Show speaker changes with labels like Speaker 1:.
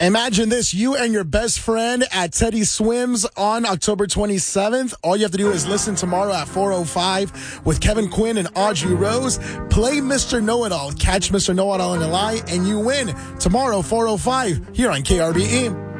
Speaker 1: Imagine this, you and your best friend at Teddy Swims on October 27th. All you have to do is listen tomorrow at 4:05 with Kevin Quinn and Audrey Rose. Play Mr. Know-It-All. Catch Mr. Know-It-All in the lie, and you win tomorrow, 4:05 here on KRBE.